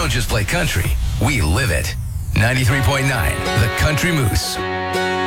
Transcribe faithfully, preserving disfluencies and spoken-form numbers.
don't just play country, we live it. ninety-three point nine, The Country Moose.